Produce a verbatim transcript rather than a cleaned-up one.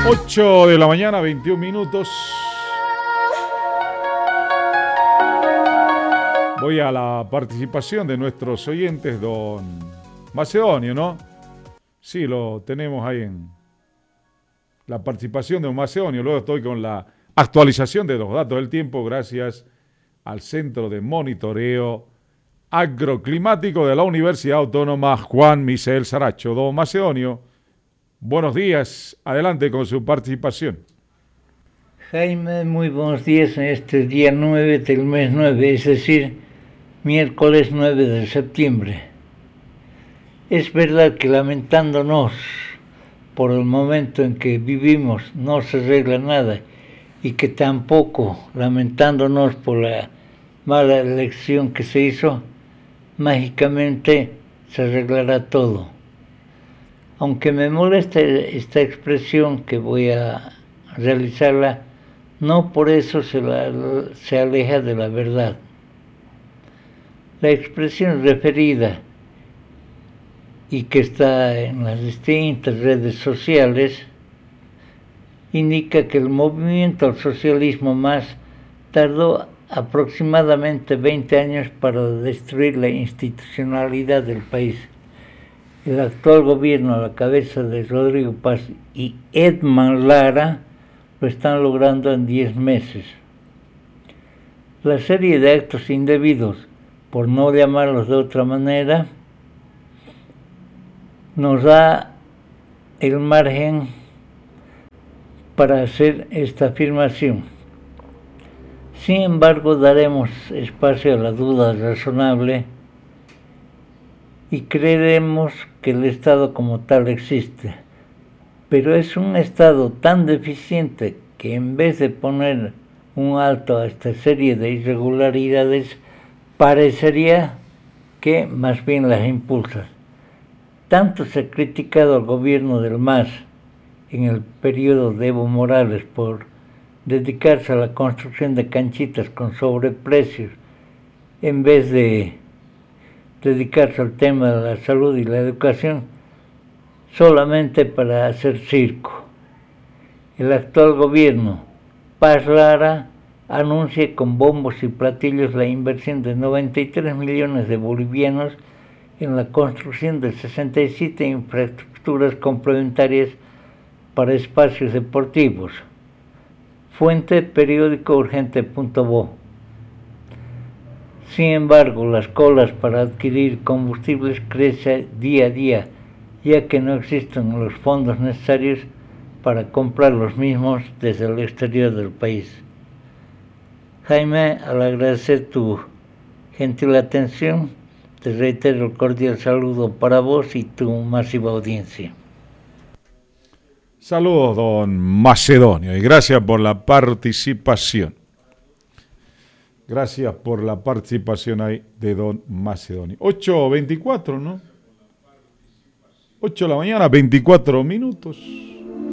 ocho de la mañana, veintiún minutos. Voy a la participación de nuestros oyentes, don Macedonio, ¿no? Sí, lo tenemos ahí en la participación de don Macedonio. Luego estoy con la actualización de los datos del tiempo gracias al Centro de Monitoreo Agroclimático de la Universidad Autónoma Juan Misael Saracho. Don Macedonio, buenos días. Adelante con su participación. Jaime, muy buenos días en este día nueve del mes nueve, es decir, miércoles nueve de septiembre. Es verdad que lamentándonos por el momento en que vivimos no se arregla nada y que tampoco lamentándonos por la mala elección que se hizo, mágicamente se arreglará todo. Aunque me molesta esta expresión que voy a realizarla, no por eso se, la, se aleja de la verdad. La expresión referida y que está en las distintas redes sociales indica que el movimiento al socialismo más tardó aproximadamente veinte años para destruir la institucionalidad del país. El actual gobierno a la cabeza de Rodrigo Paz y Edman Lara lo están logrando en diez meses. La serie de actos indebidos, por no llamarlos de otra manera, nos da el margen para hacer esta afirmación. Sin embargo, daremos espacio a la duda razonable y creeremos que el Estado como tal existe. Pero es un Estado tan deficiente que en vez de poner un alto a esta serie de irregularidades, parecería que más bien las impulsa. Tanto se ha criticado al gobierno del M A S en el periodo de Evo Morales por dedicarse a la construcción de canchitas con sobreprecios en vez de dedicarse al tema de la salud y la educación solamente para hacer circo. El actual gobierno, Paz Lara, anuncia con bombos y platillos la inversión de noventa y tres millones de bolivianos en la construcción de sesenta y siete infraestructuras complementarias para espacios deportivos. Fuente periódico urgente punto bo. Sin embargo, las colas para adquirir combustibles crecen día a día, ya que no existen los fondos necesarios para comprar los mismos desde el exterior del país. Jaime, al agradecer tu gentil atención, te reitero el cordial saludo para vos y tu masiva audiencia. Saludos, don Macedonio, y gracias por la participación. Gracias por la participación ahí de don Macedonio. ocho veinticuatro, ¿no? ocho de la mañana, veinticuatro minutos.